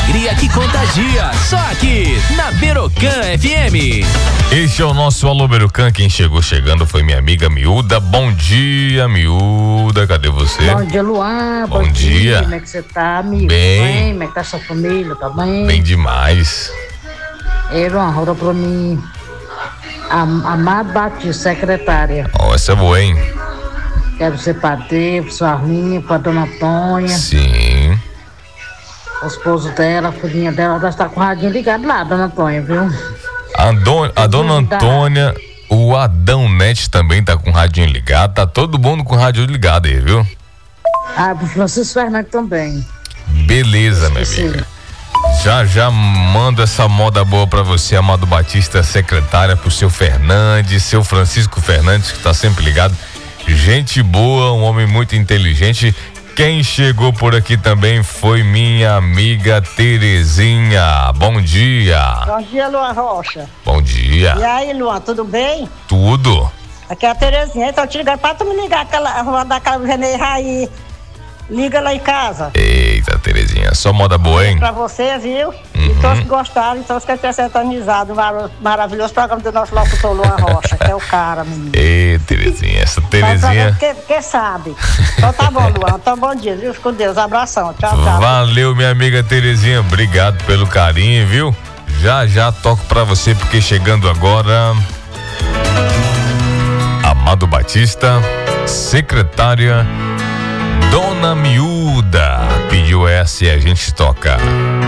alegria que contagia. Só aqui, na Berocan FM. Este é o nosso Alô Berocan. Quem chegando foi minha amiga Miúda. Bom dia, Miúda. Cadê você? Bom dia, Luan. Bom dia. Como é que você tá, amigo? Bem. Como é que tá sua família? Tá bem? Bem demais. Ei, Luan, roda pra mim. Amado Batista, secretária. Ó, essa é boa, hein? Quero ser pra Deus, pra sua Arlinha, pra Dona Antônia. Sim. O esposo dela, a filhinha dela, ela está com o radinho ligado lá, Dona Antônia, viu? A Dona Antônia, o Adão Net também tá com o radinho ligado. Tá todo mundo com o rádio ligado aí, viu? Ah, pro Francisco Fernandes também. Beleza, minha amiga. Já mando essa moda boa pra você, Amado Batista, secretária, pro seu Fernandes, seu Francisco Fernandes, que tá sempre ligado. Gente boa, um homem muito inteligente. Quem chegou por aqui também foi minha amiga Terezinha. Bom dia. Bom dia, Luan Rocha. Bom dia. E aí, Luan, tudo bem? Tudo. Aqui é a Terezinha, então te ligando pra tu me ligar daquela Renê Raí. Liga lá em casa. Eita, Terezinha, só moda boa, hein? Pra você, viu? E todos que gostaram, e todos que querem ter sintonizado o maravilhoso programa do nosso locutor Luan Rocha, que é o cara, menino. Ei, Terezinha, essa Terezinha... Porque sabe. Então tá bom, Luan. Então bom dia, viu? Com Deus, abração. Tchau, tchau. Valeu, minha amiga Terezinha, obrigado pelo carinho, viu? Já toco pra você, porque chegando agora... Amado Batista, secretária... Dona Miúda pediu essa e a gente toca.